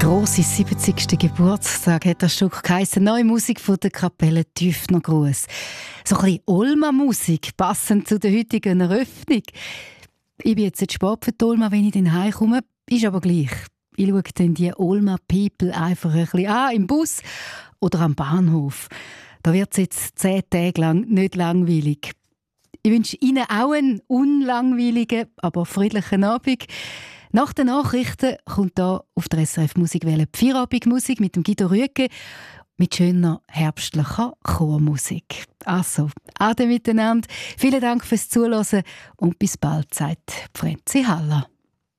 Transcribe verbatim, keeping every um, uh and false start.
grosse siebzigsten Geburtstag hat das Stück geheissen. Neue Musik von der Kapelle Tüftner Gruß. So ein bisschen Olma-Musik, passend zu der heutigen Eröffnung. Ich bin jetzt zu spät für die Olma, wenn ich dann heimkomme. Ist aber gleich. Ich schaue dann die Olma-People einfach ein bisschen an, im Bus oder am Bahnhof. Da wird es jetzt zehn Tage lang nicht langweilig. Ich wünsche Ihnen auch einen unlangweiligen, aber friedlichen Abend. Nach den Nachrichten kommt hier auf der S R F Musikwelle die Feierabendmusik mit dem Guido Rüegge mit schöner herbstlicher Chormusik. Also, ade miteinander. Vielen Dank fürs Zuhören und bis bald, sagt Franzi Haller.